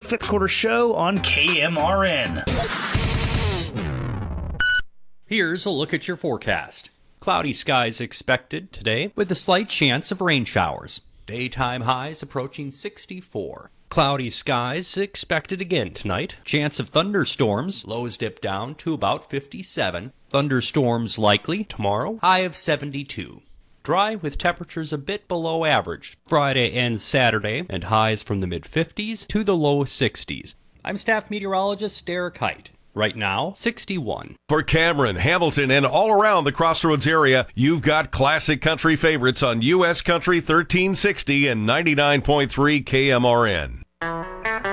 fifth quarter show on KMRN. Here's a look at your forecast. Cloudy skies expected today with a slight chance of rain showers. Daytime highs approaching 64. Cloudy skies expected again tonight. Chance of thunderstorms. Lows dip down to about 57. Thunderstorms likely tomorrow. High of 72. Dry with temperatures a bit below average Friday and Saturday, and highs from the mid-50s to the low 60s. I'm staff meteorologist Derek Height. Right now, 61. For Cameron, Hamilton, and all around the Crossroads area, you've got classic country favorites on U.S. Country 1360 and 99.3 KMRN.